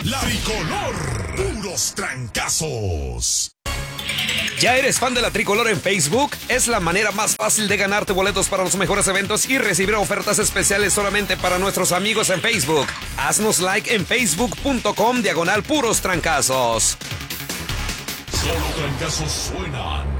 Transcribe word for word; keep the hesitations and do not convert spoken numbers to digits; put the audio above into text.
La Tricolor. Puros trancazos. ¿Ya eres fan de La Tricolor en Facebook? Es la manera más fácil de ganarte boletos para los mejores eventos y recibir ofertas especiales solamente para nuestros amigos en Facebook. Haznos like en facebook.com diagonal puros trancazos. Solo trancazos suenan.